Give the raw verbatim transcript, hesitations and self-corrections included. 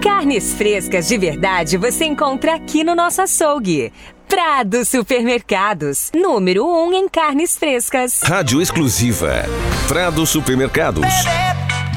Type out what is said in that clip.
Carnes frescas de verdade você encontra aqui no nosso açougue. Prado Supermercados, número um em carnes frescas. Rádio exclusiva. Prado Supermercados.